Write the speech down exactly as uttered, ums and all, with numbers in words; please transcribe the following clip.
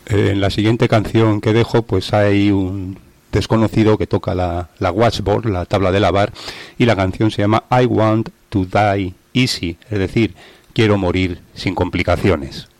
Eh, en la siguiente canción que dejo, pues hay un desconocido que toca la, la washboard, la tabla de lavar, y la canción se llama I Want to Die Easy, es decir, quiero morir sin complicaciones.